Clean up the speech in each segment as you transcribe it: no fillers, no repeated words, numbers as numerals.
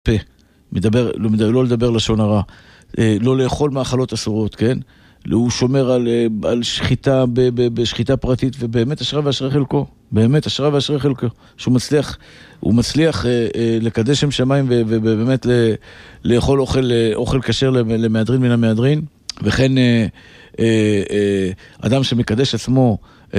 פה, לא לדבר לשון הרע, לא לאכול מאכלות אסורות, כן? הוא שומר על שחיטה בשחיטה פרטית, ובאמת אשרה ואשרי חלקו, באמת אשרה ואשרי חלקו, שהוא מצליח לקדש שם שמיים ובאמת לאכול אוכל כשר למהדרין מן המהדרין, וכן אדם שמקדש עצמו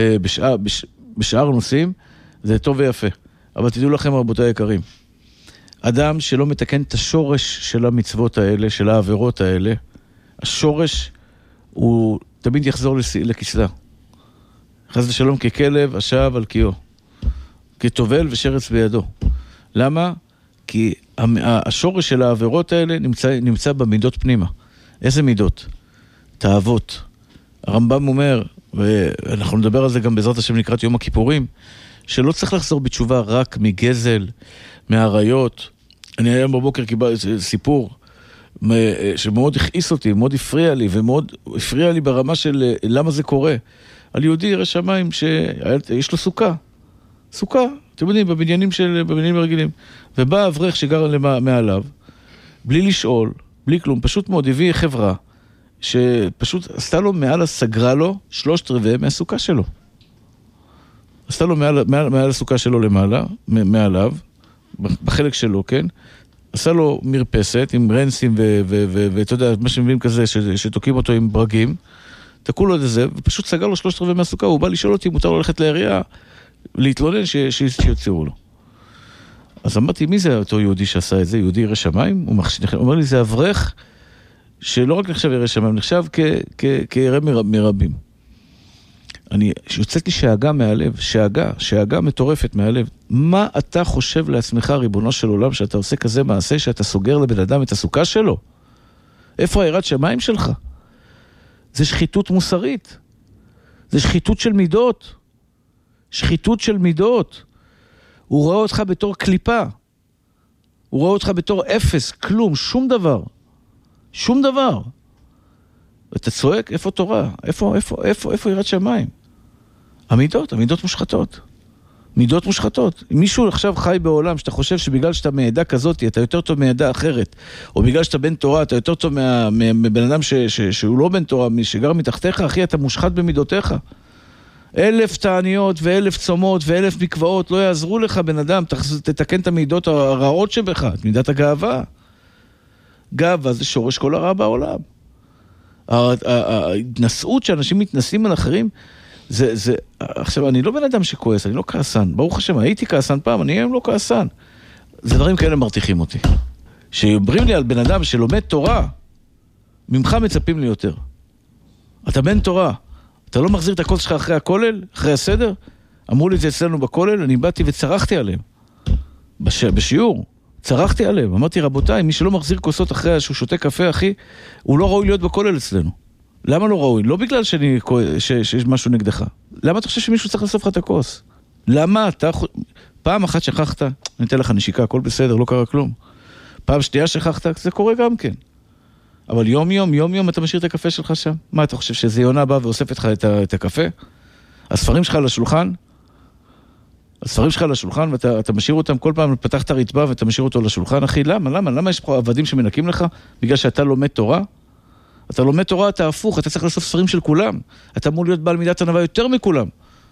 בשאר נושאים, זה טוב ויפה. אבל תדעו לכם רבותיי היקרים, אדם שלא מתקן את השורש של המצוות האלה, של העבירות האלה, השורש הוא תמיד יחזור לכסלה. חס ושלום ככלב, השב על קיאו. כטובל ושרץ בידו. למה? כי השורש של העבירות האלה נמצא במידות פנימה. איזה מידות? תאוות. הרמב"ם אומר, ואנחנו נדבר על זה גם בעזרת השם לקראת יום הכיפורים, שלא צריך לחזור בתשובה רק מגזל, מהעריות. אני היום בבוקר קיבלתי סיפור שמאוד הכעיס אותי, מאוד הפריע לי, ומאוד הפריע לי ברמה של למה זה קורה. על יהודי ירא שמיים שיש לו סוכה, אתם יודעים, בבניינים הרגילים. ובא אברך שגר מעליו, בלי לשאול, בלי כלום, פשוט מאוד הביא חברה, שפשוט עשתה לו סגרה לו 3/4 מהסוכה שלו. עשתה לו מעל הסוכה שלו למעלה, מעליו, בחלק שלו, כן? עשה לו מרפסת עם רנסים ואתה יודע, מה שמביאים כזה, שתוקים אותו עם ברגים, תקעו לו את זה, ופשוט סגר לו 3/4 מהסוכה, הוא בא לשאול אותי, מותר לו ללכת לעירייה, להתלונן שיוציאו לו. אז אמרתי, מי זה אותו יהודי שעשה את זה? יהודי ירא שמיים? הוא אומר לי, זה אברך שלא רק נחשב ירא שמיים, נחשב כירא מרבים. שיוצאת לי שאגה מהלב, שאגה מטורפת מהלב. מה אתה חושב לעצמך, ריבונו של עולם, שאתה עושה כזה מעשה, שאתה סוגר לבן אדם את הסוכה שלו? איפה היראת שמיים שלך? זה שחיתות מוסרית. זה שחיתות של מידות. שחיתות של מידות. הוא רואה אותך בתור קליפה. הוא רואה אותך בתור אפס, כלום, שום דבר. שום דבר. אתה צועק, איפה תורה? איפה יראת שמיים? המידות מושחתות. מידות מושחתות. אם מישהו עכשיו חי בעולם שאתה חושב שבגלל שאתה מעדה כזאת, אתה יותר טוב מעדה אחרת, או בגלל שאתה בן תורה, אתה יותר טוב מבן אדם שהוא לא בן תורה, שגר מתחתיך, אחי, אתה מושחת במידותיך. 1000 תעניות ו1000 צומות ו1000 מקוואות לא יעזרו לך, בן אדם, תתקן את המידות הרעות שבך, את מידת הגאווה. גאווה זה שורש כל הרע בעולם. ההתנסות שאנשים מתנסים על אחרים, עכשיו, אני לא בן אדם שכועס, אני לא כעסן. ברוך השם, הייתי כעסן פעם, אני היום לא כעסן. זה דברים כאלה מרתיחים אותי. שאומרים לי על בן אדם שלומד תורה, ממך מצפים לי יותר. אתה בן תורה, אתה לא מחזיר את הכוס שלך אחרי הכולל, אחרי הסדר? אמרו לי את זה אצלנו בכולל, אני באתי וצרחתי עליהם. בשיעור, צרחתי עליהם. אמרתי, רבותיי, מי שלא מחזיר כוסות אחרי שהוא שותה קפה, אחי, הוא לא ראוי להיות בכולל אצלנו. למה לא ראוי? לא בגלל שיש משהו נגדך. למה אתה חושב שמישהו צריך לסוף לך את הכוס? למה אתה... פעם אחת שכחת, אני אתן לך נשיקה, הכל בסדר, לא קרה כלום. פעם שנייה שכחת, זה קורה גם כן. אבל יום אתה משאיר את הקפה שלך שם. מה, אתה חושב שזה יונה בא ואוספת לך את הקפה? הספרים שלך על השולחן? הספרים שלך על השולחן, ואתה משאיר אותם כל פעם, פתח את הרצפה ואתה משאיר אותו לשולחן. אחי, למה יש פה עבדים שמנקים לך? בגלל שאתה לומד תורה? אתה לומד תורה, אתה הפוך, אתה צריך לאסוף ספרים של כולם. אתה אמור להיות בעל מידת ענווה יותר מכולם.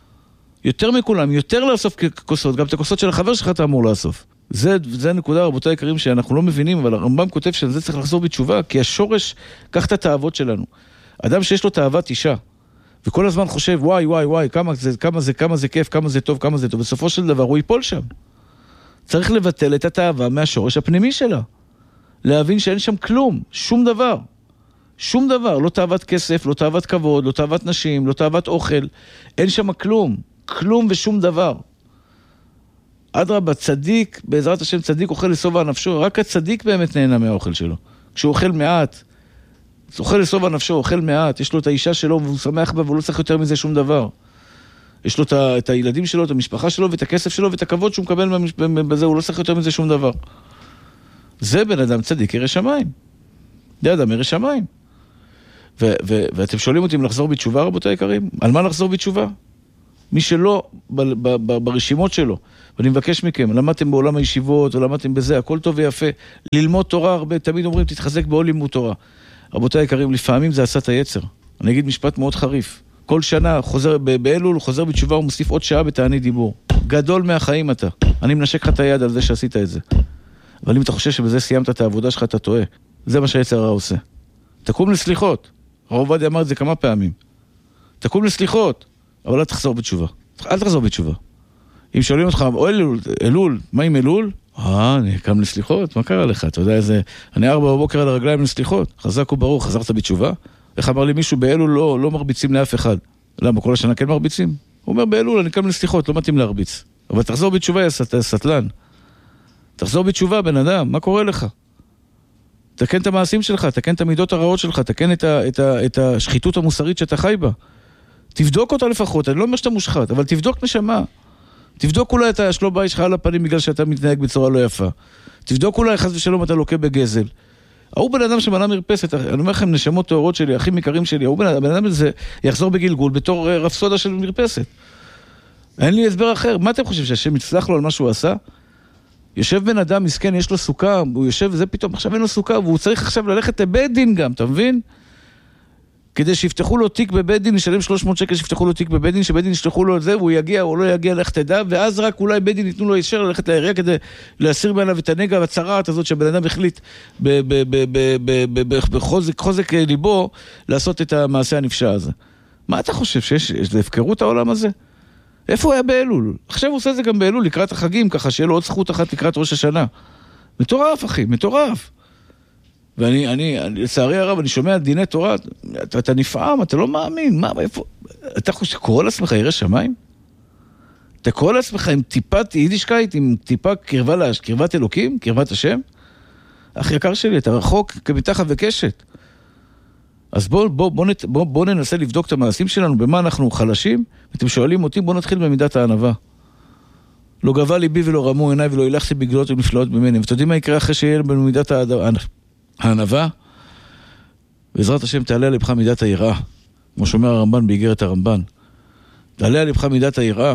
יותר לאסוף כוסות, גם את הכוסות של החבר שלך אתה אמור לאסוף. זה נקודה, רבותיי יקרים, שאנחנו לא מבינים, אבל הרמב"ם כותב שזה צריך לחזור בתשובה, כי השורש, קח את התאוות שלנו. אדם שיש לו תאוות אישה, וכל הזמן חושב, וואי, כמה זה כיף, כמה זה טוב, בסופו של דבר הוא ייפול שם. צריך לבטל את התאווה מהשורש הפנימי שלה. להבין שאין שם כלום, שום דבר, לא תאוות כסף, לא תאוות כבוד, לא תאוות נשים, לא תאוות אוכל, אין שם כלום ושום דבר. אדרבה, צדיק, בעזרת השם צדיק אוכל לשובע נפשו, רק הצדיק באמת נהנה מהאוכל שלו. כשהוא אוכל מעט, אוכל לשובע נפשו, אוכל מעט, יש לו את האישה שלו והוא שמח בה והוא לא צריך יותר מזה שום דבר. יש לו את הילדים שלו, את המשפחה שלו ואת הכסף שלו ואת הכבוד שהוא מקבל בזה, הוא לא צריך יותר מזה שום דבר. זה בן אדם צדיק ירא שמיים. זה אדם ירא שמיים. ואתם שואלים אותי אם לחזור בתשובה, רבותיי יקרים? על מה לחזור בתשובה? מי שלא ברשימות שלו, ואני מבקש מכם, למדתם בעולם הישיבות, או למדתם בזה, הכל טוב ויפה, ללמוד תורה הרבה, תמיד אומרים, תתחזק בעול לימוד תורה. רבותיי יקרים, לפעמים זה עשה את היצר. אני אגיד משפט מאוד חריף. כל שנה חוזר, באלול חוזר בתשובה ומוסיף עוד שעה בתענית דיבור. גדול מהחיים אתה. אני מנשק לך את היד על זה שעשית את זה. אבל אם אתה חושב שבזה סיימת את העבודה שלך, אתה טועה. זה מה שהיצר הרע עושה. תקום לסליחות. הרב עובדיה אמר את זה כמה פעמים. תקום לסליחות, אבל אל תחזור בתשובה. אל תחזור בתשובה. אם שואלים אותך, אלול, מה עם אלול? אני קם לסליחות, מה קרה לך? אתה יודע איזה... אני 4 בבוקר על הרגליים לסליחות. חזק וברוך, חזרת בתשובה? איך אמר לי מישהו, באלול לא מרביצים לאף אחד. למה? כל השנה כן מרביצים? הוא אומר, באלול אני קם לסליחות, לא מתאים להרביץ. אבל תחזור בתשובה, יא סטלן. תחזור בתשובה, בן אדם, מה קורה לך? תקן את המעשים שלך, תקן את המידות הרעות שלך, תקן את השחיתות המוסרית שאתה חי בה. תבדוק אותה לפחות, אני לא אומר שאתה מושחת, אבל תבדוק נשמה. תבדוק אולי את השלום בית שלך על הפנים בגלל שאתה מתנהג בצורה לא יפה. תבדוק אולי חס ושלום אתה לוקה בגזל. הוא בן אדם שבנה מרפסת, אני אומר לכם, נשמות טהורות שלי, הכי מכרים שלי, בן אדם הזה יחזור בגלגול בתור רפסודה של מרפסת. אין לי הסבר אחר. מה אתם חושבים, שהשם יצלח לו על מה שהוא עשה? יושב בן אדם מסכן, יש לו סוכה, הוא יושב, זה פתאום, עכשיו אין לו סוכה, והוא צריך עכשיו ללכת לבית דין גם, אתה מבין? כדי שיפתחו לו תיק בבית דין, ישלם 300 שקל שיפתחו לו תיק בבית דין, שבית דין ישלחו לו את זה, והוא יגיע או לא יגיע, לך תדע, ואז רק אולי בית דין ייתנו לו ישר ללכת לעירייה כדי להסיר מעליו את הנגע והצרעת הזאת שהבן אדם החליט בחוזק ליבו לעשות את המעשה הנפשע הזה. מה אתה חושב, שיש הפקרות העולם הזה? איפה הוא היה באלול? עכשיו הוא עושה את זה גם באלול לקראת החגים, ככה שיהיה לו עוד זכות אחת לקראת ראש השנה. מטורף, אחי, מטורף. ואני, לצערי הרב, אני שומע דיני תורה, אתה נפעם, אתה לא מאמין, מה, איפה? אתה חושב שקורא לעצמך ירא שמיים? אתה קורא לעצמך עם טיפת יידישקייט, עם טיפה קרבת אלוקים, קרבת השם? אח יקר שלי, אתה רחוק כמתחת וקשת. אז בוא ננסה לבדוק את המעשים שלנו, במה אנחנו חלשים, ואתם שואלים אותי, בוא נתחיל במידת הענווה. לא גבה ליבי ולא רמו עיניי ולא הילכתי בגלויות ונפלאות ממני. ואתם יודעים מה יקרה אחרי שיהיה במידת הענווה? בעזרת השם תעלה על לבך מידת היראה. כמו שאומר הרמב"ן באיגרת הרמב"ן. תעלה על לבך מידת היראה.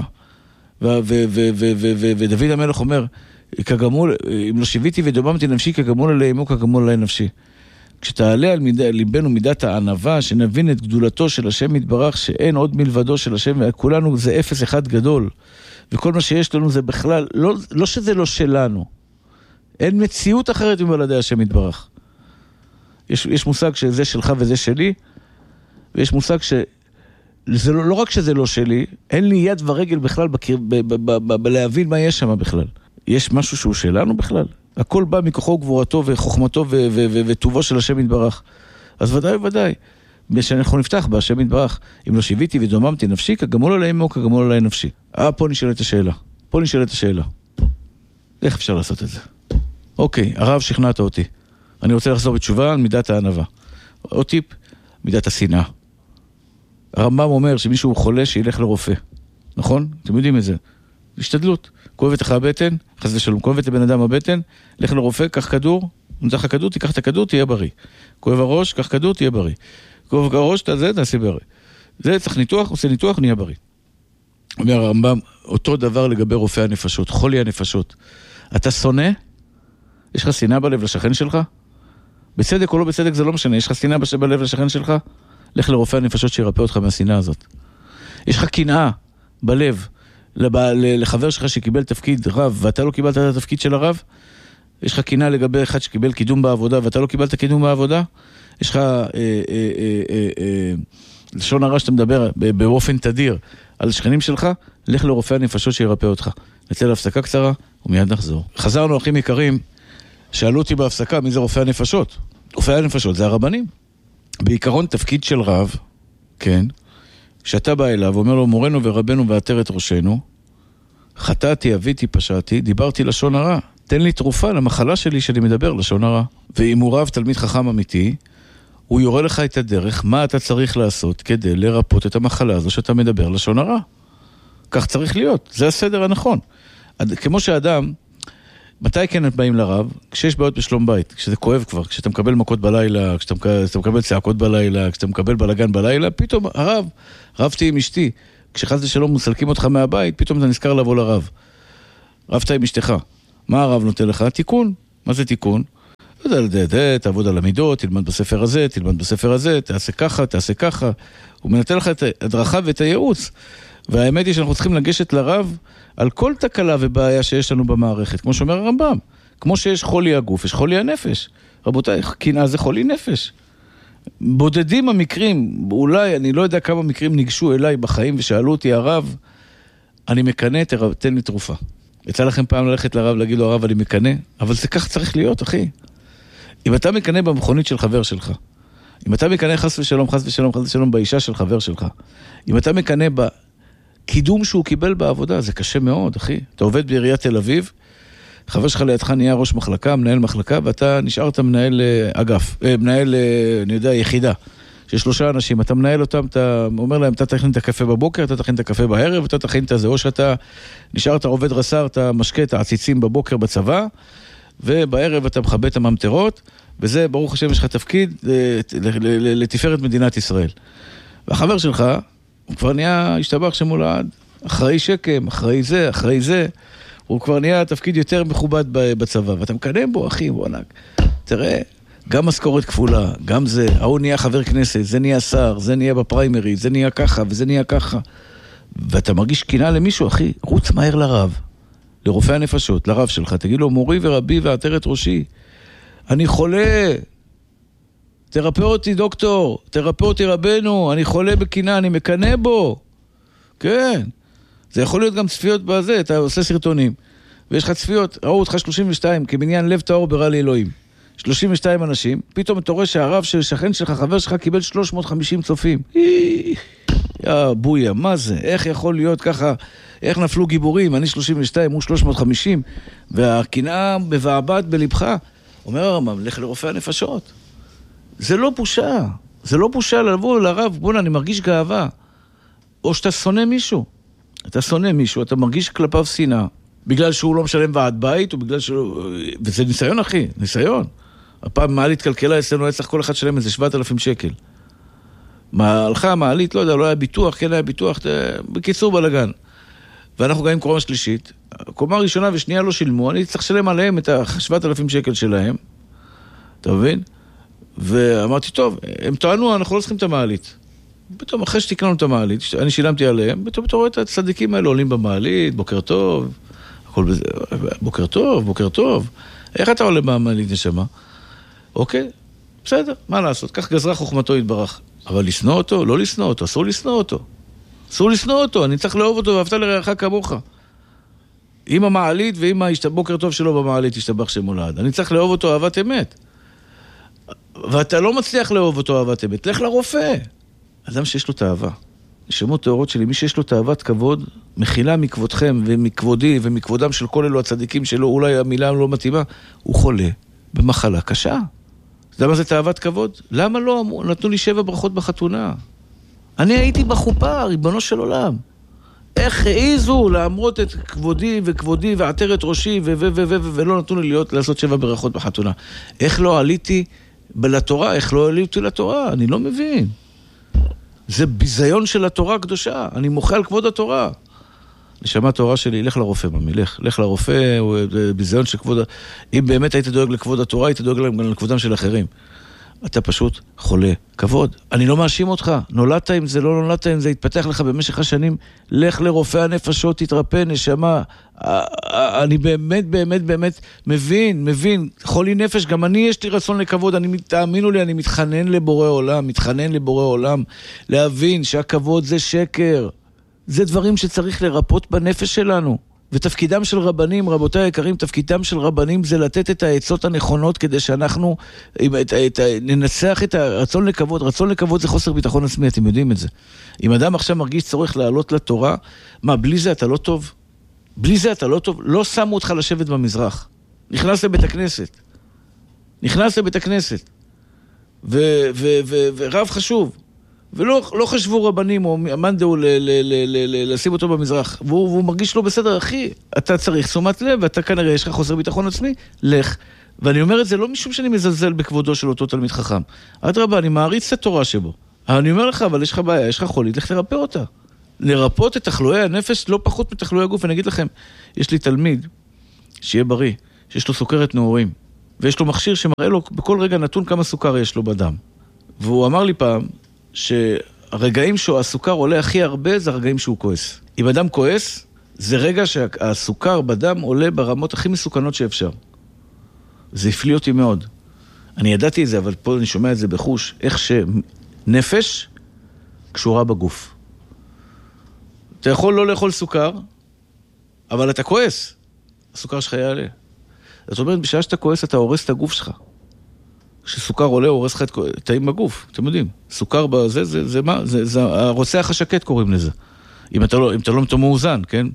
ודוד המלך אומר, כגמול, אם לא שיוויתי ודוממתי נפשי, כגמול עלי אמו, כגמול עלי נפשי. כשתעלה על ליבנו מידת הענווה, שנבין את גדולתו של השם יתברך, שאין עוד מלבדו של השם, וכולנו זה אפס אחד גדול. וכל מה שיש לנו זה בכלל, לא שזה לא שלנו. אין מציאות אחרת מבלעדי השם יתברך. יש מושג שזה שלך וזה שלי, ויש מושג שזה לא רק שזה לא שלי, אין לי יד ורגל בכלל בלהבין מה יש שם בכלל. יש משהו שהוא שלנו בכלל. הכל בא מכוחו וגבורתו וחוכמתו וטובו של השם יתברך. אז ודאי וודאי, שאנחנו נפתח בה, השם יתברך, אם לא שיוויתי ודוממתי נפשי, כגמול עלי אמו, כגמול עלי נפשי. פה נשאלת השאלה. איך אפשר לעשות את זה? אוקיי, הרב שכנעת אותי. אני רוצה לחזור בתשובה על מידת הענווה. עוד טיפ, מידת השנאה. הרמב"ם אומר שמישהו חולה שילך לרופא. נכון? אתם יודעים את זה. השתדלות. כואבת לך הבטן, חס ושלום, כואבת לבן אדם הבטן, לך לרופא, קח כדור, נמצא לך כדור, תיקח את הכדור, תהיה בריא. כואב הראש, קח כדור, תהיה בריא. כואב הראש, תעשה בריא. זה צריך ניתוח, עושה ניתוח, נהיה בריא. אומר הרמב"ם, אותו דבר לגבי רופאי הנפשות, חולי הנפשות. אתה שונא? יש לך שנאה בלב לשכן שלך? בצדק או לא בצדק זה לא משנה, יש לך שנאה בלב לשכן שלך? לך לרופא הנפשות שירפא אותך מהשנאה הזאת. יש לך קנאה בלב לחבר שלך שקיבל תפקיד רב, ואתה לא קיבלת את התפקיד של הרב? יש לך קנאה לגבי אחד שקיבל קידום בעבודה, ואתה לא קיבלת קידום בעבודה? יש לך לשון הרע שאתה מדבר באופן תדיר על שכנים שלך? לך לרופא הנפשות שירפא אותך. נצא להפסקה קצרה ומיד נחזור. חזרנו אחים יקרים, שאלו אותי בהפסקה מי זה רופא הנפשות. רופא הנפשות זה הרבנים. בעיקרון תפקיד של רב, כן, כשאתה בא אליו ואומר לו מורנו ורבנו ועטר את ראשנו, חטאתי, אביתי, פשעתי, דיברתי לשון הרע, תן לי תרופה למחלה שלי שאני מדבר לשון הרע. ואם הוא רב תלמיד חכם אמיתי, הוא יורה לך את הדרך מה אתה צריך לעשות כדי לרפות את המחלה הזו שאתה מדבר לשון הרע. כך צריך להיות, זה הסדר הנכון. כמו שאדם, מתי כן באים לרב? כשיש בעיות בשלום בית, כשזה כואב כבר, כשאתה מקבל מכות בלילה, כשאתה מקבל צעקות בלילה, כשאתה מקבל בלגן בלילה, פתאום רבתי עם אשתי, כשחס ושלום מסלקים אותך מהבית, פתאום אתה נזכר לבוא לרב. רבת עם אשתך. מה הרב נותן לך? תיקון. מה זה תיקון? תעבוד על המידות, תלמד בספר הזה, תלמד בספר הזה, תעשה ככה, תעשה ככה. הוא מנתן לך את הדרכה ואת הייעוץ. והאמת היא שאנחנו צריכים לגשת לרב על כל תקלה ובעיה שיש לנו במערכת. כמו שאומר הרמב"ם, כמו שיש חולי הגוף, יש חולי הנפש. רבותיי, קנאה זה חולי נפש. בודדים המקרים, אולי, אני לא יודע כמה מקרים ניגשו אליי בחיים ושאלו אותי, הרב, אני מקנה, תן לי תרופה. יצא לכם פעם ללכת לרב, להגיד לו, הרב, אני מקנה? אבל זה כך צריך להיות, אחי. אם אתה מקנה במכונית של חבר שלך, אם אתה מקנה חס ושלום, חס ושלום, חס ושלום באישה של חבר שלך, אם אתה מקנה בקידום שהוא קיבל בעבודה, זה קשה מאוד, אחי. אתה עובד בעיריית תל אביב, חבר שלך לידך נהיה ראש מחלקה, מנהל מחלקה, ואתה נשארת מנהל אגף, מנהל, אני יודע, יחידה, של 3 אנשים. אתה מנהל אותם, אתה אומר להם, אתה תכין את הקפה בבוקר, אתה תכין את הקפה בערב, אתה תכין את זה, או שאתה נשארת עובד רס"ר, אתה משקה את העציצים בבוקר בצבא, ובערב אתה מכבה את הממטרות, וזה, ברוך השם, יש לך תפקיד לתפארת מדינת ישראל. והחבר שלך, הוא כבר נהיה השתבח שמולד, אחראי שקם, אחראי זה, הוא כבר נהיה תפקיד יותר מכובד בצבא, ואתה מקדם בו, אחי, בוא ענק. תראה, גם משכורת כפולה, גם זה, הוא נהיה חבר כנסת, זה נהיה שר, זה נהיה בפריימרי, זה נהיה ככה, וזה נהיה ככה. ואתה מרגיש קנאה למישהו, אחי, רוץ מהר לרב, לרופא הנפשות, לרב שלך, תגיד לו, מורי ורבי ועטרת ראשי, אני חולה, תרפא אותי דוקטור, תרפא אותי רבנו, אני חולה בקנאה, אני מקנא בו. כן. זה יכול להיות גם צפיות בזה, אתה עושה סרטונים, ויש לך צפיות, ראו אותך 32, כמניין לב טהור ברא לאלוהים. 32 אנשים, פתאום אתה רואה שהרב של שכן שלך, חבר שלך, קיבל 350 צופים. יא בויה, מה זה? איך יכול להיות ככה? איך נפלו גיבורים? אני 32, הוא 350, והקנאה מבעבעת בלבך. אומר הרמב"ם, לך לרופא הנפשות. זה לא בושה. זה לא בושה לבוא לרב, בוא'נה, אני מרגיש גאווה. או שאתה שונא מישהו. אתה שונא מישהו, אתה מרגיש כלפיו שנאה, בגלל שהוא לא משלם ועד בית, או בגלל שהוא... וזה ניסיון, אחי, ניסיון. הפעם מעלית כלכלה אצלנו היה צריך כל אחד שלם איזה 7,000 שקל. הלכה מעלית, לא יודע, לא היה ביטוח, כן היה ביטוח, בקיצור בלגן. ואנחנו גאים קומה שלישית, קומה ראשונה ושנייה לא שילמו, אני צריך לשלם עליהם את ה-7,000 שקל שלהם, אתה מבין? ואמרתי, טוב, הם טוענו, אנחנו לא צריכים את המעלית. פתאום אחרי שתקנו את המעלית, אני שילמתי עליהם, פתאום אתה רואה את הצדיקים האלה עולים במעלית, בוקר טוב, הכל בזה, בוקר טוב, איך אתה עולה במעלית נשמה? אוקיי, בסדר, מה לעשות? כך גזרה חוכמתו יתברך. אבל לשנוא אותו? לא לשנוא אותו, אסור לשנוא אותו, אני צריך לאהוב אותו, ואהבת לרעך כמוך. עם המעלית ועם הבוקר טוב שלו במעלית, ישתבח שם הולד. אני צריך לאהוב אותו אהבת אמת. ואתה לא מצליח לאהוב אותו אהבת אמת, לך לרופא. אדם שיש לו תאווה, נשמות תאורות שלי, מי שיש לו תאוות כבוד, מחילה מכבודכם ומכבודי ומכבודם של כל אלו הצדיקים שלו, אולי המילה לא מתאימה, הוא חולה במחלה קשה. אתה יודע מה זה תאוות כבוד? למה לא נתנו לי 7 ברכות בחתונה? אני הייתי בחופה, ריבונו של עולם. איך העיזו לעמרות את כבודי ועטרת ראשי ולא נתנו לי לעשות 7 ברכות בחתונה? איך לא עליתי לתורה? איך לא עליתי לתורה? אני לא מבין. זה ביזיון של התורה הקדושה. אני מוחה על כבוד התורה. נשמה התורה שלי, לך לרופא, ממי, לך לרופא, הוא ביזיון של כבוד... אם באמת היית דואג לכבוד התורה, היית דואג גם לכבודם של אחרים. אתה פשוט חולה כבוד. אני לא מאשים אותך. נולדת עם זה, לא נולדת עם זה, התפתח לך במשך השנים. לך לרופא הנפשות, תתרפא, נשמה. אני באמת מבין. חולי נפש, גם אני יש לי רצון לכבוד. תאמינו לי, אני מתחנן לבורא עולם, להבין שהכבוד זה שקר. זה דברים שצריך לרפות בנפש שלנו. ותפקידם של רבנים, רבותיי היקרים, תפקידם של רבנים זה לתת את העצות הנכונות כדי שאנחנו ננצח את הרצון לכבוד. רצון לכבוד זה חוסר ביטחון עצמי, אתם יודעים את זה. אם אדם עכשיו מרגיש צורך לעלות לתורה, מה, בלי זה אתה לא טוב? לא שמו אותך לשבת במזרח. נכנס לבית הכנסת. ורב חשוב. ולא חשבו רבנים או מאנדאו לשים אותו במזרח, והוא מרגיש לו בסדר, אחי, אתה צריך תשומת לב, ואתה כנראה יש לך חוסר ביטחון עצמי, לך. ואני אומר את זה לא משום שאני מזלזל בכבודו של אותו תלמיד חכם. אדרבה, אני מעריץ את התורה שבו. אני אומר לך, אבל יש לך בעיה, יש לך חולית, לך תרפא אותה. לרפות את תחלואי הנפש לא פחות מתחלואי הגוף. אני אגיד לכם, יש לי תלמיד שיהיה בריא, שיש לו סוכרת נעורים, ויש לו מכשיר שמראה לו בכל רגע נתון כמה סוכר יש לו בדם. והוא אמר לי פעם שהרגעים שהסוכר עולה הכי הרבה זה הרגעים שהוא כועס. אם אדם כועס, זה רגע שהסוכר בדם עולה ברמות הכי מסוכנות שאפשר. זה הפליא אותי מאוד. אני ידעתי את זה, אבל פה אני שומע את זה בחוש, איך שנפש קשורה בגוף. אתה יכול לא לאכול סוכר, אבל אתה כועס. הסוכר שלך יעלה. זאת אומרת, בשעה שאתה כועס, אתה הורס את הגוף שלך. כשסוכר עולה, הוא הורס לך את תאים בגוף. אתם יודעים, סוכר בזה, זה מה? זה הרוצח השקט קוראים לזה. אם אתה לא מאוזן, כן?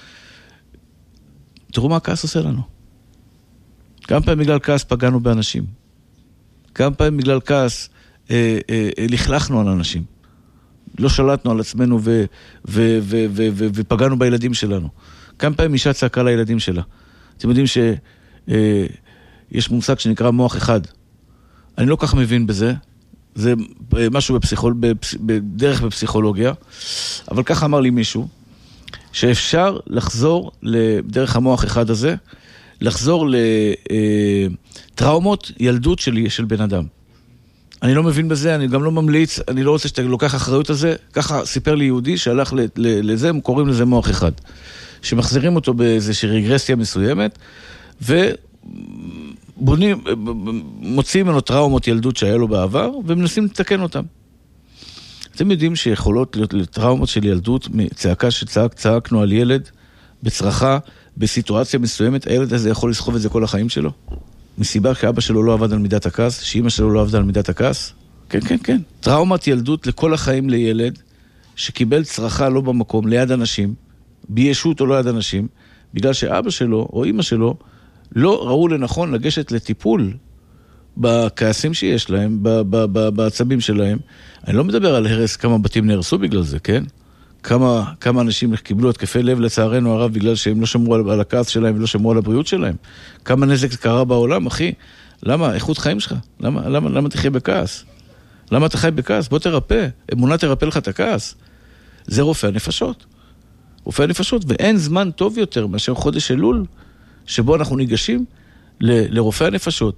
תראו מה הכעס עושה לנו. כמה פעמים בגלל כעס פגענו באנשים. כמה פעמים בגלל כעס לכלכנו על אנשים. לא שלטנו על עצמנו ופגענו בילדים שלנו. כמה פעמים אישה צעקה לילדים שלה. אתם יודעים שיש מושג שנקרא מוח אחד. אני לא כך מבין בזה. זה משהו בדרך בפסיכולוגיה. אבל כך אמר לי מישהו, שאפשר לחזור דרך המוח אחד הזה, לחזור לטראומות ילדות של בן אדם. אני לא מבין בזה, אני גם לא ממליץ, אני לא רוצה שאתה לוקח אחריות על זה. ככה סיפר לי יהודי שהלך לזה, הם קוראים לזה מוח אחד. שמחזירים אותו באיזושהי רגרסיה מסוימת, ובונים, מוציאים ממנו טראומות ילדות שהיה לו בעבר, ומנסים לתקן אותם. אתם יודעים שיכולות להיות לטראומות של ילדות, מצעקה שצעקנו על ילד, בצרחה, בסיטואציה מסוימת, הילד הזה יכול לסחוב את זה כל החיים שלו? מסיבה שאבא שלו לא עבד על מידת הכעס, שאמא שלו לא עבדה על מידת הכעס? כן, כן, כן. טראומת ילדות לכל החיים לילד, שקיבל צרחה לא במקום, ליד אנשים, בישות או לא ליד אנשים, בגלל שאבא שלו או אמא שלו לא ראו לנכון לגשת לטיפול בכעסים שיש להם, בעצבים שלהם. אני לא מדבר על הרס, כמה בתים נהרסו בגלל זה, כן? כמה אנשים קיבלו התקפי לב לצערנו הרב בגלל שהם לא שמרו על הכעס שלהם ולא שמרו על הבריאות שלהם. כמה נזק קרה בעולם, אחי? למה? איכות חיים שלך. למה תחיה בכעס? למה אתה חי בכעס? בוא תרפא. אמונה תרפא לך את הכעס. זה רופא הנפשות. רופא הנפשות, ואין זמן טוב יותר מאשר חודש אלול, שבו אנחנו ניגשים לרופא הנפשות.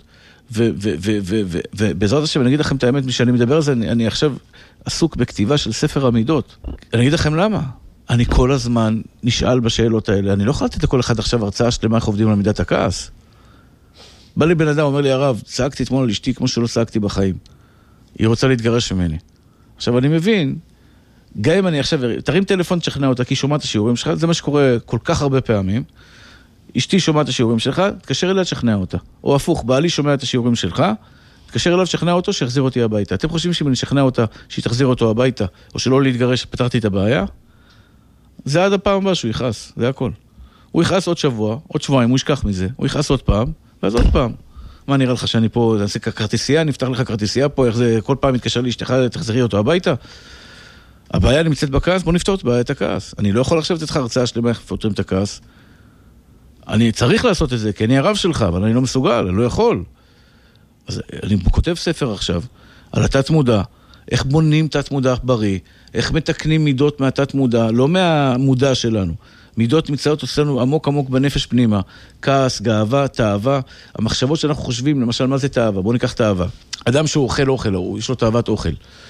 ובעזרת השם, אני אגיד לכם את האמת, משאני מדבר על זה, אני עכשיו עסוק בכתיבה של ספר המידות. אני אגיד לכם למה. אני כל הזמן נשאל בשאלות האלה. אני לא יכול לתת לכל אחד עכשיו הרצאה שלמה איך עובדים על מידת הכעס. בא לי בן אדם, אומר לי, הרב, צעקתי אתמול על אשתי כמו שלא צעקתי בחיים. היא רוצה להתגרש ממני. עכשיו אני מבין, גם אם אני עכשיו, תרים טלפון תשכנע אותה, כי היא שומעת השיעורים שלך, זה מה שקורה כל כך הרבה פעמים. אשתי שומעת את השיעורים שלך, תקשר אליה תשכנע אותה. או הפוך, בעלי שומע את השיעורים שלך, תקשר אליו תשכנע אותו, שיחזיר אותי הביתה. אתם חושבים שאם אני שכנע אותה, שהיא תחזיר אותו הביתה, או שלא להתגרש, פתרתי את הבעיה? זה עד הפעם הבאה שהוא יכעס, זה הכל. הוא יכעס עוד שבוע, עוד שבועיים, הוא ישכח מזה, הוא יכעס עוד פעם, ואז עוד פעם. מה נראה לך שאני פה, נעשה כרטיסייה, נפתח לך כרטיסייה פה, איך זה, כל פעם מתקשר לי, אשתך, תחזרי אותו הביתה? הבעיה נמצאת בכעס, בוא נפתור את הכעס. אני לא יכול עכשיו לתת לך הרצאה שלמה איך פותרים את הכעס. אני צריך לעשות את זה, כי אני הרב שלך, אבל אני לא מסוגל, אני לא יכול. אז אני כותב ספר עכשיו, על התת מודע, איך בונים תת מודע בריא, איך מתקנים מידות מהתת מודע, לא מהמודע שלנו. מידות נמצאות אצלנו עמוק עמוק בנפש פנימה, כעס, גאווה, תאווה, המחשבות שאנחנו חושבים, למשל, מה זה תאווה? בואו ניקח תאווה. אדם שהוא אוכל, יש לו תאוות אוכל.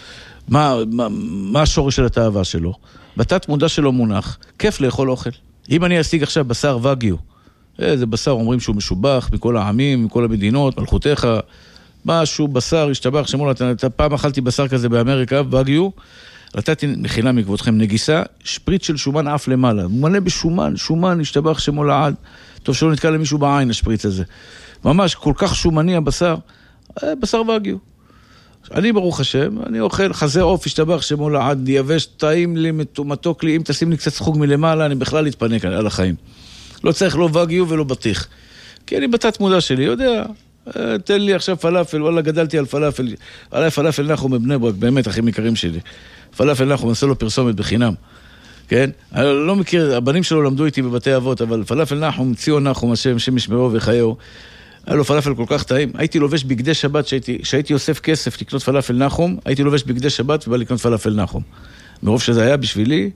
מה השורש של התאווה שלו? בתת מודע שלו מונח, כיף לאכול אוכל. אם אני אשיג עכשיו בשר וגיו, זה בשר, אומרים שהוא משובח מכל העמים, מכל המדינות, מלכותיך, משהו בשר, השתבח, שמול, פעם אכלתי בשר כזה באמריקה, וגיו, נתתי מחילה מכבודכם נגיסה, שפריט של שומן אף למעלה, מלא בשומן, השתבח שמול העד, טוב שלא נתקע למישהו בעין השפריץ הזה. ממש, כל כך שומני הבשר, בשר וגיו. אני ברוך השם, אני אוכל חזה עוף, השתבח שמול העד, יבש, טעים לי, מתוק לי, אם תשים לי קצת סחוג מלמעלה, אני בכלל אתפנק על החיים. לא צריך לא וגיו ולא בטיח. כי אני בתת מודע שלי, יודע, תן לי עכשיו פלאפל, וואלה, גדלתי על פלאפל, עליי פלאפל נחום מבני ברק, באמת, אחים יקרים שלי. פלאפל נחום, עושה לו פרסומת בחינם. כן? אני לא מכיר, הבנים שלו למדו איתי בבתי אבות, אבל פלאפל נחום, ציון נחום, השם ישמרו וחיהו, היה לו פלאפל כל כך טעים. הייתי לובש בגדי שבת, שהייתי אוסף כסף לקנות פלאפל נחום, הייתי לובש בגדי שבת ובא לקנות פלאפל נחום. מרוב שזה היה בשבילי,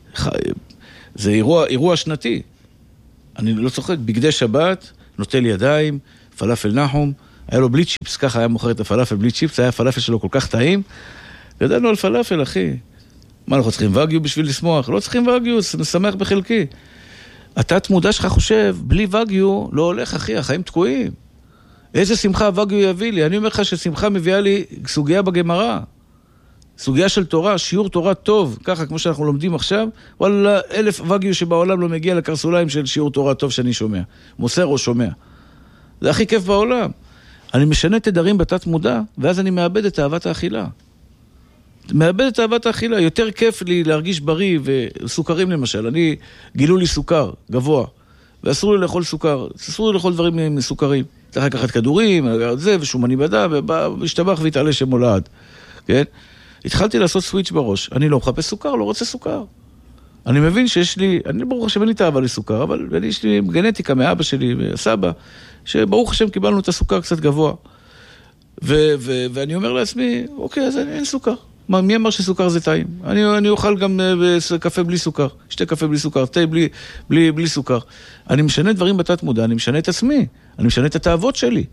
זה אירוע שנתי. אני לא צוחק, בגדי שבת, נוטל ידיים, פלאפל נחום, היה לו בלי צ'יפס, ככה היה מוכר את הפלאפל בלי צ'יפס, היה הפלאפל שלו כל כך טעים, ידענו על פלאפל, אחי. מה, אנחנו צריכים וגיו בשביל לשמוח? לא צריכים וגיו, זה משמח בחלקי. התת מודע שלך חושב, בלי וגיו לא הולך, אחי, החיים תקועים. איזה שמחה וגיו יביא לי? אני אומר לך ששמחה מביאה לי סוגיה בגמרא. סוגיה של תורה, שיעור תורה טוב, ככה כמו שאנחנו לומדים עכשיו, וואלה, 1,000 וגיו שבעולם לא מגיע לקרסוליים של שיעור תורה טוב שאני שומע. מוסר או שומע. זה הכי כיף בעולם. אני משנה תדרים בתת מודע, ואז אני מאבד את אהבת האכילה. מאבד את אהבת האכילה. יותר כיף לי להרגיש בריא, וסוכרים למשל. אני, גילו לי סוכר גבוה, ואסור לי לאכול סוכר, אסור לי לאכול דברים מסוכרים. צריך לקחת כדורים, זה ושומני בדה, והשתבח והתעלה שמולד. כן? התחלתי לעשות סוויץ' בראש. אני לא מחפש סוכר, לא רוצה סוכר. אני מבין שיש לי, אני ברוך השם אין לי תאווה לסוכר, אבל יש לי גנטיקה מאבא שלי וסבא, שברוך השם קיבלנו את הסוכר קצת גבוה. ואני אומר לעצמי, אוקיי, אז אין סוכר. מי אמר שסוכר זה טעים? אני אוכל גם קפה בלי סוכר, שתי קפה בלי סוכר, תה בלי סוכר. אני משנה דברים בתת מודע, אני משנה את עצמי, אני משנה את התאוות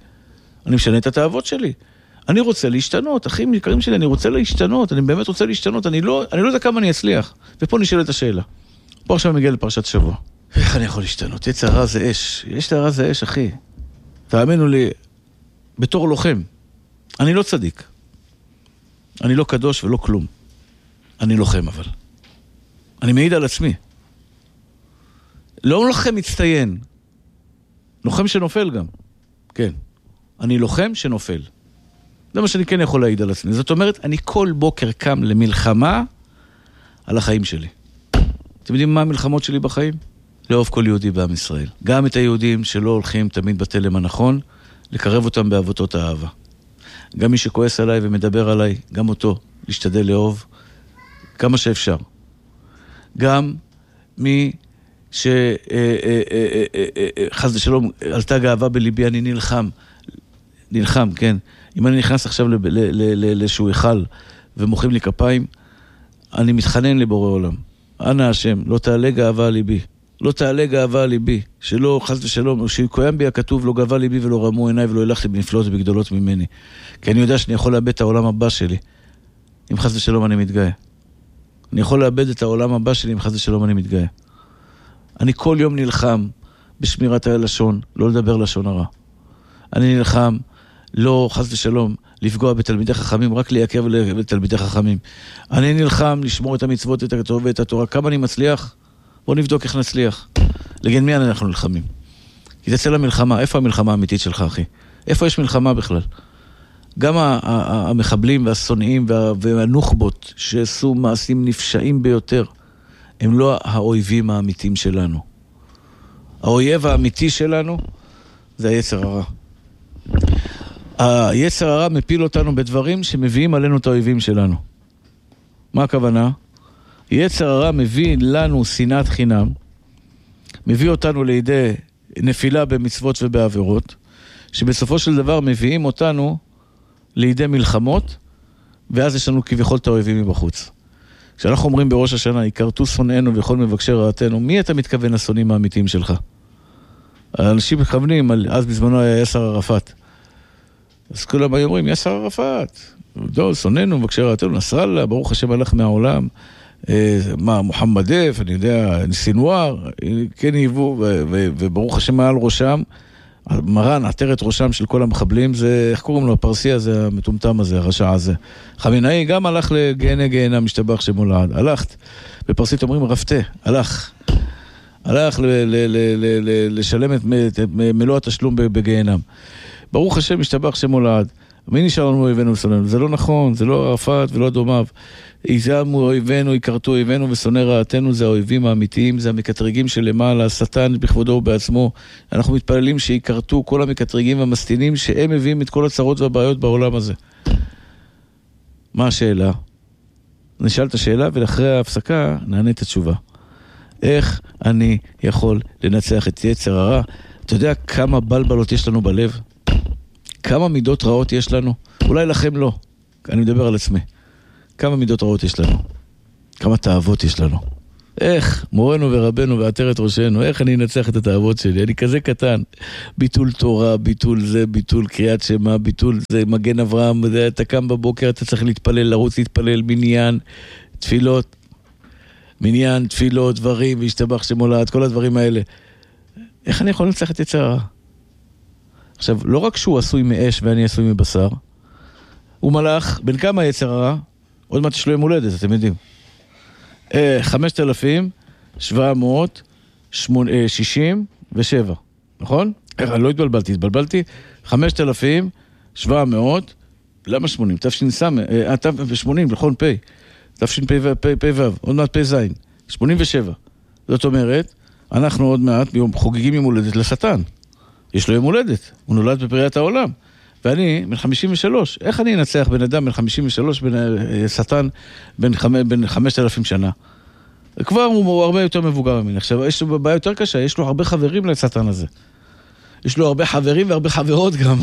שלי. אני רוצה להשתנות, אחים יקרים שלי, אני רוצה להשתנות, אני באמת רוצה להשתנות, אני לא יודע כמה אני אצליח. ופה נשאלת השאלה. פה עכשיו מגיע לפרשת שבוע. איך אני יכול להשתנות? יצר הרע זה אש. יש הרע זה אש, אחי. תאמינו לי, בתור לוחם, אני לא צדיק. אני לא קדוש ולא כלום. אני לוחם אבל. אני מעיד על עצמי. לא לוחם מצטיין. לוחם שנופל גם. כן. אני לוחם שנופל. זה מה שאני כן יכול להעיד על עצמי. זאת אומרת, אני כל בוקר קם למלחמה על החיים שלי. אתם יודעים מה המלחמות שלי בחיים? לאהוב כל יהודי בעם ישראל. גם את היהודים שלא הולכים תמיד בתלם הנכון, לקרב אותם באהבתות האהבה. גם מי שכועס עליי ומדבר עליי, גם אותו, להשתדל לאהוב כמה שאפשר. גם מי חס ושלום עלתה גאווה בליבי, אני נלחם, כן. אם אני נכנס עכשיו לאיזשהו היכל ומוחאים לי כפיים, אני מתחנן לבורא עולם. אנא השם, לא תעלה גאווה ליבי. לא תעלה גאווה ליבי. שלא, חס ושלום, שיקוים בי הכתוב, לא גאווה ליבי ולא רמו עיניי ולא ילך לי בנפלאות ובגדולות ממני. כי אני יודע שאני יכול לאבד את העולם הבא שלי, אם חס ושלום אני מתגאה. אני יכול לאבד את העולם הבא שלי, אם חס ושלום אני מתגאה. אני כל יום נלחם בשמירת הלשון, לא לדבר לשון הרע. אני נלחם לא חס ושלום לפגוע בתלמידי חכמים, רק לייקר בתלמידי חכמים. אני נלחם לשמור את המצוות, את הכתוב ואת התורה. כמה אני מצליח? בוא נבדוק איך נצליח. לגן מי אנחנו נלחמים? כי תצא למלחמה. איפה המלחמה האמיתית שלך, אחי? איפה יש מלחמה בכלל? גם המחבלים והשונאים והנוחבות שעשו מעשים נפשעים ביותר, הם לא האויבים האמיתיים שלנו. האויב האמיתי שלנו זה היצר הרע. היצר הרע מפיל אותנו בדברים שמביאים עלינו את האויבים שלנו. מה הכוונה? יצר הרע מביא לנו שנאת חינם, מביא אותנו לידי נפילה במצוות ובעבירות, שבסופו של דבר מביאים אותנו לידי מלחמות, ואז יש לנו כביכול את האויבים מבחוץ. כשאנחנו אומרים בראש השנה, יקרתו שונאינו וכל מבקשי רעתנו, מי אתה מתכוון לשונאים האמיתיים שלך? האנשים מכוונים, אז בזמנו היה יאסר ערפאת. אז כולם היו אומרים, יאסר ערפאת, שונאינו, מבקשי רעתנו, נסראללה, ברוך השם הלך מהעולם, מוחמד דף, אני יודע, סינואר, כן היוו, וברוך השם מעל ראשם, מרן, עטרת ראשם של כל המחבלים, זה, איך קוראים לו, הפרסי הזה, המטומטם הזה, הרשע הזה. חמינאי גם הלך לגהנה משתבח שמולד, הלכת. בפרסית אומרים רפתה, הלך לשלם את מלוא התשלום בגהנם. ברוך השם משתבח שמולד. מי נשאר לנו אויבינו ושונאינו? זה לא נכון, זה לא ערפאת ולא דומיו. יזעמו אויבינו, יקרתו אויבינו ושונאי רעתנו, זה האויבים האמיתיים, זה המקטרגים שלמעלה, השטן בכבודו ובעצמו. אנחנו מתפללים שיקרתו כל המקטרגים והמסטינים שהם מביאים את כל הצרות והבעיות בעולם הזה. מה השאלה? נשאל את השאלה ולאחרי ההפסקה נענה את התשובה. איך אני יכול לנצח את יצר הרע? אתה יודע כמה בלבלות יש לנו בלב? כמה מידות רעות יש לנו? אולי לכם לא. אני מדבר על עצמי. כמה מידות רעות יש לנו? כמה תאוות יש לנו? איך, מורנו ורבנו ועטרת ראשנו, איך אני אנצח את התאוות שלי? אני כזה קטן. ביטול תורה, ביטול זה, ביטול קריאת שמה, ביטול זה, מגן אברהם, אתה קם בבוקר, אתה צריך להתפלל, לרוץ להתפלל, מניין, תפילות, מניין, תפילות, דברים, והשתבח שמולד, כל הדברים האלה. איך אני יכול לנצח את יצר הרע? עכשיו, לא רק שהוא עשוי מאש ואני עשוי מבשר, הוא מלאך, בין כמה יצר הרע? עוד מעט יש לו יום הולדת, אתם יודעים. 5,767, נכון? לא התבלבלתי. 5,700, למה 80? תש"סם, 80, נכון, פי. תש"פ, עוד מעט פי זין. 87. זאת אומרת, אנחנו עוד מעט חוגגים יום הולדת לשטן. יש לו יום הולדת, הוא נולד בפריאת העולם. ואני, בן 53, איך אני אנצח בן אדם בן 53, בן שטן, בן 5,000 שנה? כבר הוא הרבה יותר מבוגר ממני. עכשיו, יש לו בעיה יותר קשה, יש לו הרבה חברים לשטן הזה. יש לו הרבה חברים והרבה חברות גם.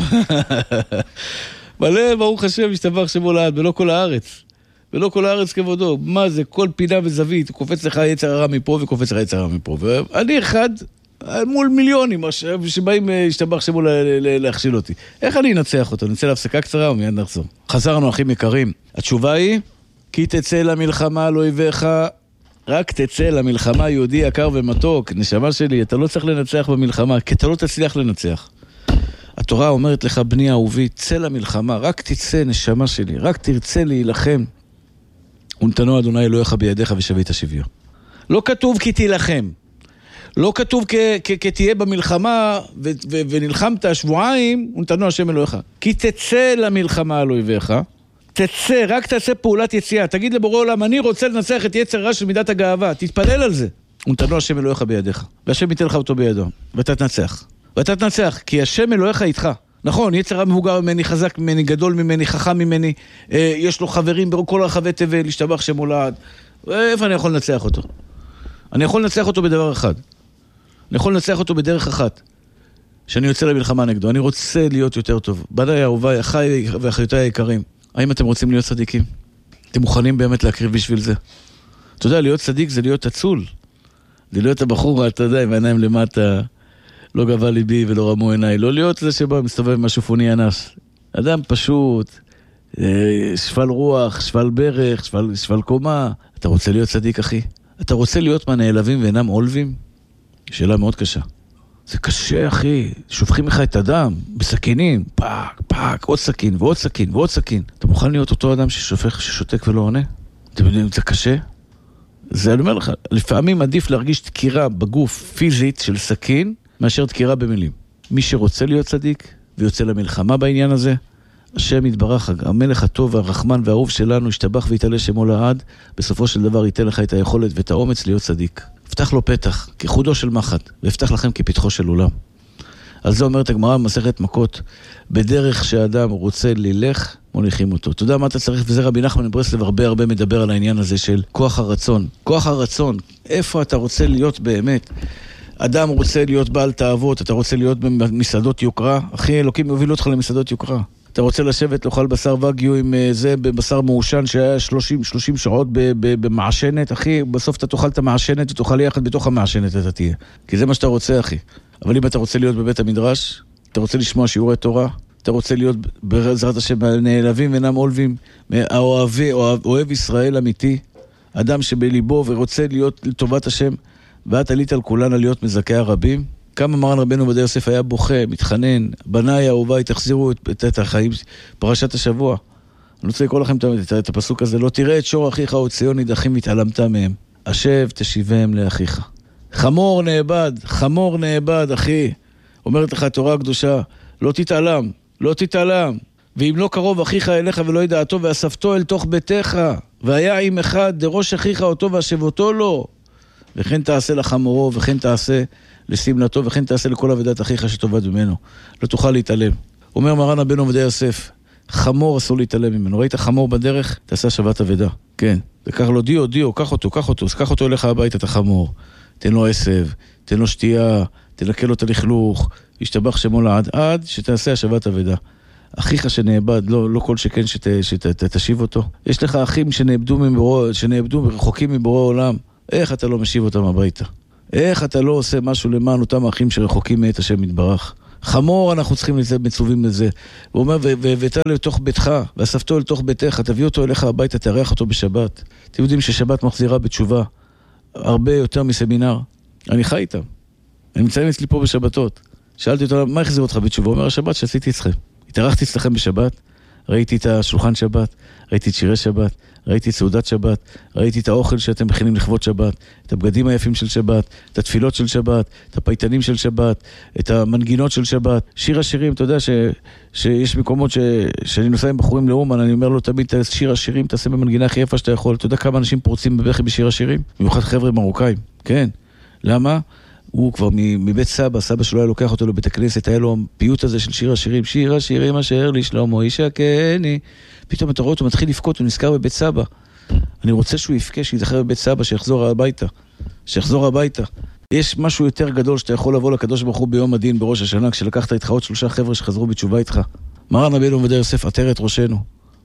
מלא, ברוך השם, משתבח שמו לעד, בלא כל הארץ. ולא כל הארץ כבודו. מה זה? כל פינה וזווית, קופץ לך יצר הרע מפה וקופץ לך יצר הרע מפה. ואני אחד מול מיליונים שבאים להשתבח שמו להכשיל אותי. איך אני אנצח אותו? נצא להפסקה קצרה ומיד נחזור. חזרנו, אחים יקרים. התשובה היא, כי תצא למלחמה לא אויביך, רק תצא למלחמה, יהודי יקר ומתוק. נשמה שלי, אתה לא צריך לנצח במלחמה, כי אתה לא תצליח לנצח. התורה אומרת לך, בני אהובי, צא למלחמה, רק תצא, נשמה שלי, רק תרצה להילחם. ונתנו אדוני אלוהיך בידיך ושבית השוויון. לא כתוב כי תילחם. לא כתוב כתהיה במלחמה ונלחמת שבועיים, ונתנו השם אלוהיך. כי תצא למלחמה על אויביך, תצא, רק תעשה פעולת יציאה. תגיד לבורא עולם, אני רוצה לנצח את יצר רע של מידת הגאווה. תתפלל על זה. ונתנו השם אלוהיך בידיך. והשם ייתן לך אותו בידו. ואתה תנצח. ואתה תנצח, כי השם אלוהיך איתך. נכון, יצר רע מבוגר ממני, חזק ממני, גדול ממני, חכם ממני. יש לו חברים בכל רחבי תבל, להשתבח שמו לעד. איפה אני יכול לנצח אותו? אני יכול לנצח אותו בדבר אחד. אני יכול לנצח אותו בדרך אחת. שאני יוצא למלחמה נגדו. אני רוצה להיות יותר טוב. בניי אהוביי, אחיי ואחיותיי היקרים. האם אתם רוצים להיות צדיקים? אתם מוכנים באמת להקריב בשביל זה? אתה יודע, להיות צדיק זה להיות עצול. זה להיות הבחור, אתה יודע, עם העיניים למטה, לא גבה ליבי ולא רמו עיניי. לא להיות זה שבא מסתובב עם השופוני אנס. אדם פשוט, שפל רוח, שפל ברך, שפל קומה. אתה רוצה להיות צדיק, אחי? אתה רוצה להיות מהנעלבים ואינם עולבים? שאלה מאוד קשה. זה קשה, אחי. שופכים לך את הדם בסכינים, פאק, פאק, עוד סכין ועוד סכין ועוד סכין. אתה מוכן להיות אותו אדם ששותק ולא עונה? אתם יודעים, זה קשה? זה אני אומר לך, לפעמים עדיף להרגיש דקירה בגוף פיזית של סכין, מאשר דקירה במילים. מי שרוצה להיות צדיק ויוצא למלחמה בעניין הזה, השם יתברך, המלך הטוב והרחמן והאהוב שלנו, ישתבח ויתעלה שמו לעד, בסופו של דבר ייתן לך את היכולת ואת האומץ להיות צדיק. פתח לו פתח, כחודו של מחט, והפתח לכם כפתחו של עולם. על זה אומרת הגמרא במסכת מכות, בדרך שהאדם רוצה ללך, מוליכים אותו. אתה יודע מה אתה צריך? וזה רבי נחמן מברסלב הרבה מדבר על העניין הזה של כוח הרצון. כוח הרצון, איפה אתה רוצה להיות באמת? אדם רוצה להיות בעל תאוות, אתה רוצה להיות במסעדות יוקרה, אחי אלוקים יוביל אותך למסעדות יוקרה. אתה רוצה לשבת, לאכול בשר וגיו עם זה, בבשר מעושן שהיה 30 שעות במעשנת, אחי, בסוף אתה תאכל את המעשנת ותאכל יחד בתוך המעשנת אתה תהיה. כי זה מה שאתה רוצה, אחי. אבל אם אתה רוצה להיות בבית המדרש, אתה רוצה לשמוע שיעורי תורה, אתה רוצה להיות בעזרת השם נעלבים ואינם עולבים, אוהב ישראל אמיתי, אדם שבליבו ורוצה להיות לטובת השם, ואת עלית על כולנה להיות מזכי הרבים, כמה מרן רבנו עובדיה יוסף היה בוכה, מתחנן, בניי אהוביי תחזירו את החיים, פרשת השבוע. אני רוצה לקרוא לכם את הפסוק הזה, לא תראה את שור אחיך או ציון נידחים והתעלמת מהם, השב תשיבם לאחיך. חמור נאבד, אחי. אומרת לך התורה הקדושה, לא תתעלם. ואם לא קרוב אחיך אליך ולא ידעתו, ואספתו אל תוך ביתך, והיה עם אחד דרוש אחיך אותו והשבותו לו. וכן תעשה לחמורו, וכן תעשה לסמלתו, וכן תעשה לכל עבודת אחיך שטובת ממנו. לא תוכל להתעלם. אומר מרן רבנו עובדיה יוסף, חמור אסור להתעלם ממנו. ראית חמור בדרך? תעשה שבת אבדה. כן. וקח לו דיו, קח אותו אליך הביתה, את החמור. תן לו עשב, תן לו שתייה, תנקה לו את הלכלוך, ישתבח שמו לעד, עד שתעשה השבת אבדה. אחיך שנאבד, לא כל שכן שתשיב אותו. יש לך אחים שנאבדו רחוקים מבורא עולם. איך אתה לא משיב אותם הביתה? איך אתה לא עושה משהו למען אותם האחים שרחוקים מאת השם יתברך? חמור אנחנו צריכים לזה, מצווים לזה. הוא אומר, והבאת לתוך ביתך, ואספתו לתוך ביתך, תביא אותו אליך הביתה, תארח אותו בשבת. אתם יודעים ששבת מחזירה בתשובה הרבה יותר מסמינר. אני חי איתם. הם נמצאים אצלי פה בשבתות. שאלתי אותו, מה החזיר אותך בתשובה? הוא אומר, השבת שעשיתי אצלכם. התארחתי אצלכם בשבת, ראיתי את השולחן שבת, ראיתי את שירי שבת, ראיתי את סעודת שבת, ראיתי את האוכל שאתם מכינים לכבוד שבת, את הבגדים היפים של שבת, את התפילות של שבת, את הפייטנים של שבת, את המנגינות של שבת, שיר השירים. אתה יודע שיש מקומות שאני נוסע עם בחורים לאומן, אני אומר לו תמיד, שיר השירים תעשה במנגינה הכי יפה שאתה יכול. אתה יודע כמה אנשים פורצים בבכי בשיר השירים? במיוחד חבר'ה מרוקאים. כן. למה? הוא כבר מבית סבא, סבא שלו היה לוקח אותו לבית הכנסת, היה לו הפיוט הזה של שיר השירים, שיר השירים אשר לי שלמה ישקני. פתאום אתה רואה אותו מתחיל לבכות, הוא נזכר בבית סבא. אני רוצה שהוא יפכה, שיזכר בבית סבא, שיחזור הביתה. יש משהו יותר גדול שאתה יכול לבוא לקדוש ברוך הוא ביום הדין, בראש השנה, כשלקחת איתך עוד 3 חבר'ה שחזרו בתשובה איתך. מרן רבנו עובדיה יוסף, עטרת ראשנו,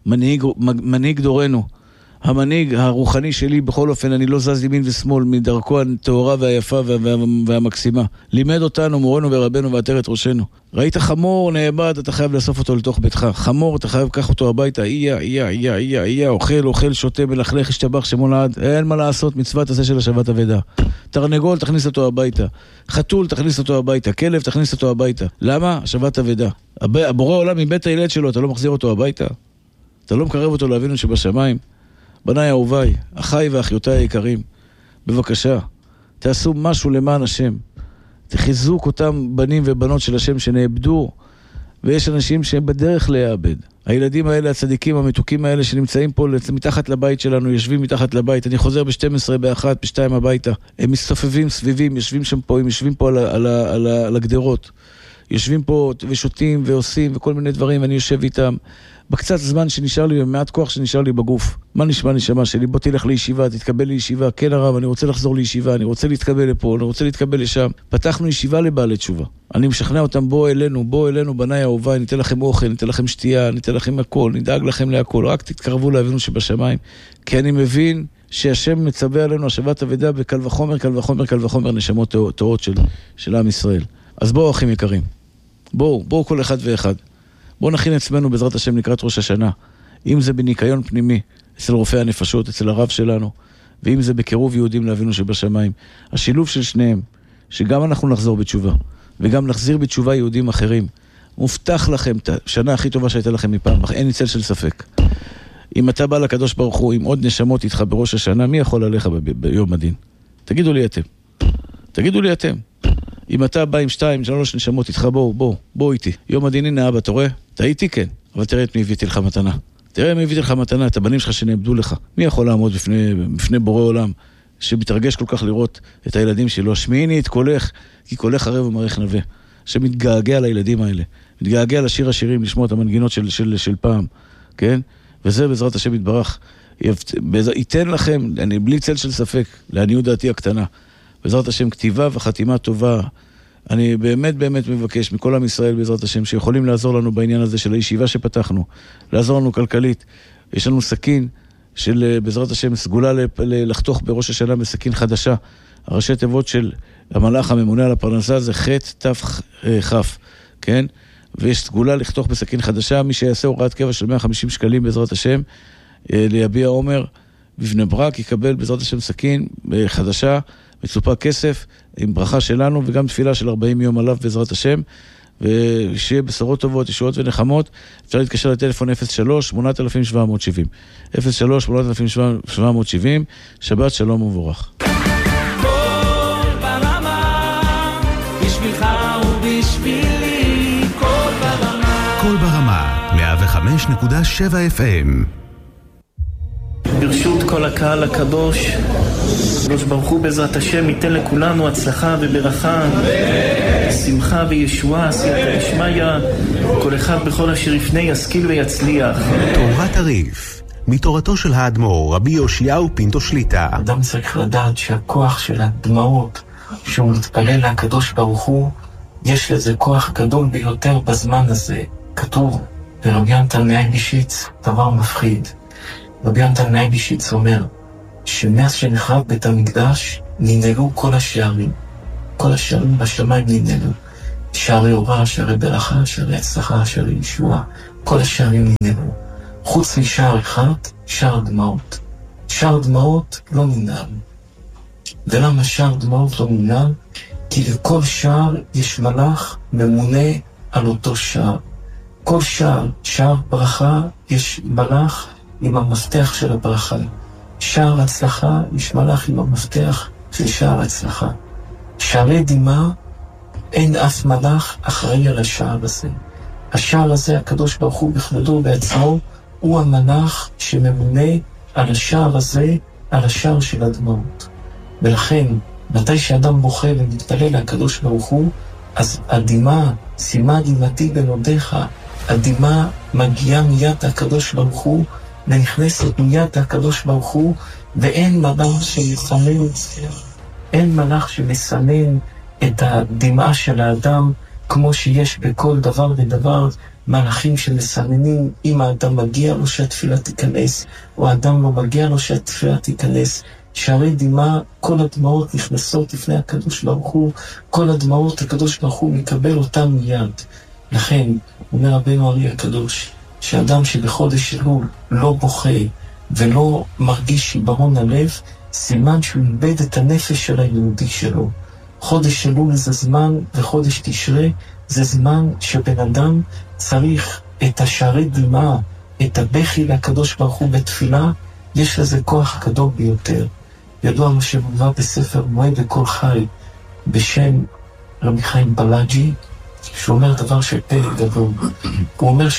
מנהיג דורנו, המנהיג הרוחני שלי, בכל אופן אני לא זז ימין ושמאל מדרכו הטהורה והיפה והמקסימה. לימד אותנו מורנו ורבנו ועטרת ראשנו. ראית חמור נאבד, אתה חייב לאסוף אותו לתוך ביתך. חמור, אתה חייב לקח אותו הביתה. איה, אוכל, שותה, מלכלך, השתבח שמו לעד. אין מה לעשות, מצוות הזה של השבת אבדה. תרנגול, תכניס אותו הביתה. חתול, תכניס אותו הביתה. כלב, תכניס אותו הביתה. למה? השבת אבדה. הבורא עולם מבית הילד שלו, אתה לא מחזיר אותו הביתה? אתה לא מקרב אותו לאבינו שבשמיים? בניי אהוביי, אחיי ואחיותיי היקרים, בבקשה, תעשו משהו למען השם. תחיזוק אותם בנים ובנות של השם שנאבדו, ויש אנשים שהם בדרך להיאבד. הילדים האלה, הצדיקים המתוקים האלה שנמצאים פה מתחת לבית שלנו, יושבים מתחת לבית. אני חוזר ב-12, ב-1, ב-2 הביתה. הם מסתופבים סביבים, יושבים שם פה, הם יושבים פה על הגדרות. יושבים פה ושותים ועושים וכל מיני דברים, ואני יושב איתם. בקצת זמן שנשאר לי, במעט כוח שנשאר לי בגוף. מה נשמע נשמה שלי? בוא תלך לישיבה, תתקבל לישיבה. כן הרב, אני רוצה לחזור לישיבה, אני רוצה להתקבל לפה, אני רוצה להתקבל לשם. פתחנו ישיבה לבעלי תשובה. אני משכנע אותם, בוא אלינו, בניי אהוביי, ניתן לכם אוכל, ניתן לכם שתייה, ניתן לכם הכל, נדאג לכם להכל. רק תתקרבו לאבינו שבשמיים. כי אני מבין שהשם מצווה עלינו השבת אבדה בקל וחומר נשמות טהורות של עם ישראל. אז בואו אחים יקרים. בואו כל אחד ואחד. בואו נכין עצמנו בעזרת השם לקראת ראש השנה. אם זה בניקיון פנימי, אצל רופאי הנפשות, אצל הרב שלנו, ואם זה בקירוב יהודים לאבינו שבשמיים. השילוב של שניהם, שגם אנחנו נחזור בתשובה, וגם נחזיר בתשובה יהודים אחרים. מובטח לכם את השנה הכי טובה שהייתה לכם מפעם, אין לי צל של ספק. אם אתה בא לקדוש ברוך הוא, עם עוד נשמות איתך בראש השנה, מי יכול עליך ביום הדין? תגידו לי אתם. אם אתה בא עם 2, 3 נשמות איתך, בוא איתי. יום הדין הנה אבא, אתה רואה? טעיתי כן, אבל תראה את מי הבאתי לך מתנה. את הבנים שלך שנאבדו לך. מי יכול לעמוד בפני בורא עולם, שמתרגש כל כך לראות את הילדים שלו? שמיעיני את קולך, כי קולך ערב ומעריך נווה. שמתגעגע לילדים האלה. מתגעגע לשיר השירים, לשמוע את המנגינות של פעם. כן? וזה בעזרת השם יתברך. ייתן לכם, אני בלי צל של ספק, לעניות דעתי הקטנה. בעזרת השם כתיבה וחתימה טובה. אני באמת מבקש מכל עם ישראל בעזרת השם שיכולים לעזור לנו בעניין הזה של הישיבה שפתחנו, לעזור לנו כלכלית. יש לנו סכין של בעזרת השם סגולה לחתוך בראש השנה בסכין חדשה. הראשי תיבות של המלאך הממונה על הפרנסה זה ח' ת' כ', כן? ויש סגולה לחתוך בסכין חדשה. מי שיעשה הוראת קבע של 150 שקלים בעזרת השם ליביע עומר בבני ברק יקבל בעזרת השם סכין חדשה, מצופה כסף, עם ברכה שלנו, וגם תפילה של 40 יום עליו בעזרת השם, ושיהיה בשורות טובות, ישועות ונחמות. אפשר להתקשר לטלפון 03-8770. 03-8770. שבת שלום ובורך. כל ברמה, בשבילך ובשבילי, כל ברמה. 105.7 FM. ברשות כל הקהל הקדוש, קדוש ברוך הוא בעזרת השם ייתן לכולנו הצלחה וברכה, שמחה וישועה, סייעתא דשמיא, כל אחד בכל אשר יפנה ישכיל ויצליח. תורת הריף, מתורתו של האדמו"ר רבי יאשיהו פינטו שליטא. אדם צריך לדעת שהכוח של הדמעות שהוא מתפלל לקדוש ברוך הוא, יש לזה כוח גדול ביותר בזמן הזה. כתוב ברבי יונתן מאייבישיץ דבר מפחיד. רבי יונתן מאייבישיץ אומר, שמאז שנחרב בית המקדש, ננעלו כל השערים. כל השערים בשמיים ננעלו. שערי אורה, שערי ברכה, שערי הצלחה, שערי ישועה. כל השערים ננעלו. חוץ משער אחד, שער דמעות. שער דמעות לא ננעל. ולמה שער דמעות לא ננעל? כי לכל שער יש מלאך ממונה על אותו שער. כל שער, שער ברכה, יש מלאך עם המפתח של הברכה. שער הצלחה, יש מלאך עם המפתח של שער הצלחה. שערי דמעה, אין אף מלאך אחראי על השער הזה. השער הזה, הקדוש ברוך הוא בכבודו בעצמו, הוא המלאך שממונה על השער הזה, על השער של הדמעות. ולכן, מתי שאדם בוכה ומתפלל לקדוש ברוך הוא, אז הדמעה, שימה דמעתי בנודיך, הדמעה מגיעה מיד הקדוש ברוך הוא, ונכנסת מיד הקדוש ברוך הוא, ואין מלאך שמסנן, אין מלאך שמסנן את הדמעה של האדם, כמו שיש בכל דבר ודבר מלאכים שמסננים אם האדם מגיע לו שהתפילה תיכנס, או האדם לא מגיע לו שהתפילה תיכנס. שערי דמעה, כל הדמעות נכנסות לפני הקדוש ברוך הוא, כל הדמעות הקדוש ברוך הוא מקבל אותם מיד. לכן, אומר רבנו ארי הקדוש, שאדם שבחודש אלול לא בוכה ולא מרגיש שיברון הלב, סימן שהוא איבד את הנפש של היהודי שלו. חודש אלול זה זמן, וחודש תשרה זה זמן שבן אדם צריך את השערי דמעה, את הבכי לקדוש ברוך הוא בתפילה, יש לזה כוח גדול ביותר. ידוע מה שמובא בספר מועד וקול חי בשם רבי חיים בלאג'י, שאומר דבר של פלא גדול. הוא אומר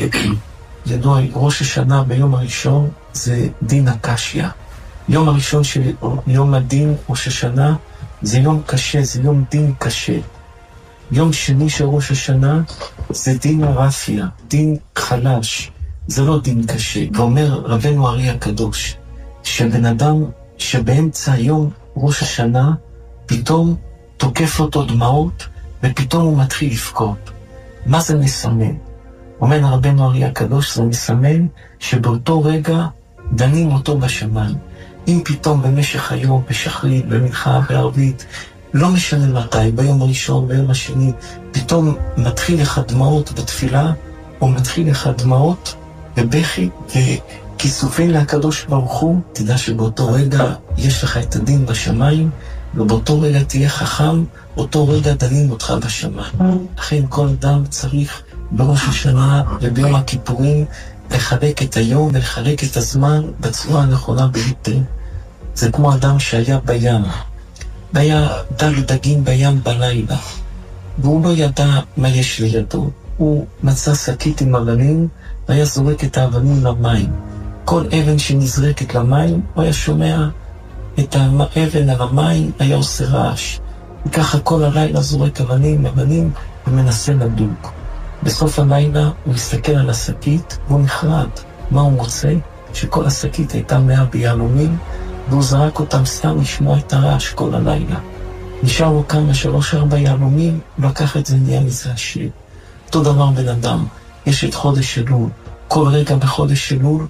ידוע ראש השנה ביום הראשון זה דין הקשיא. יום הראשון של יום הדין ראש השנה זה יום קשה, זה יום דין קשה. יום שני של ראש השנה זה דין הרפיה, דין חלש, זה לא דין קשה. ואומר רבנו ארי הקדוש, שבן אדם שבאמצע היום ראש השנה פתאום תוקף אותו דמעות ופתאום הוא מתחיל לבכות. מה זה מסמן? אומר רבנו ארי הקדוש, זה מסמן שבאותו רגע דנים אותו בשמיים. אם פתאום במשך היום, בשחרית, במנחה, בערבית, לא משנה מתי, ביום הראשון, ביום השני, פתאום מתחיל לך דמעות בתפילה, או מתחיל לך דמעות בבכי וכיסופים לקדוש ברוך הוא, תדע שבאותו רגע יש לך את הדין בשמיים, ובאותו רגע תהיה חכם, אותו רגע דנים אותך בשמיים. לכן כל אדם צריך בראש השנה וביום הכיפורים לחלק את היום ולחלק את הזמן בצורה הנכונה ביותר. זה כמו אדם שהיה בים, והיה דל דגים בים בלילה, והוא לא ידע מה יש לידו. הוא מצא שקית עם אבנים, והיה זורק את האבנים למים. כל אבן שנזרקת למים, הוא היה שומע את האבן על המים, היה עושה רעש. וככה כל הלילה זורק אבנים, ומנסה לדוג. בסוף הלילה הוא הסתכל על השקית, והוא נחרד. מה הוא מוצא? שכל השקית הייתה מאה ביהלומים, והוא זרק אותם סתם לשמוע את הרעש כל הלילה. נשאר לו כמה 3-4 יהלומים, לקח את זה, נהיה מזה עשיר. אותו דבר בן אדם, יש את חודש אלול. כל רגע בחודש אלול,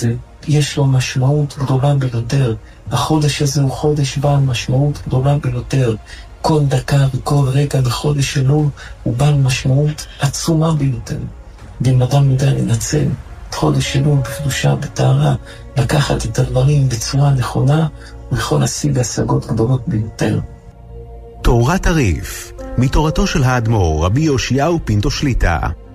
יש לו משמעות גדולה ביותר. החודש הזה הוא חודש בעל משמעות גדולה ביותר. כל דקה וכל רגע בחודש אלול הוא בעל משמעות עצומה ביותר. ואם אדם יודע לנצל את חודש אלול בקדושה, בטהרה, לקחת את הדברים בצורה נכונה, הוא יכול להשיג השגות גדולות ביותר. תורת הריף, מתורתו של האדמו"ר רבי יאשיהו פינטו שליט"א.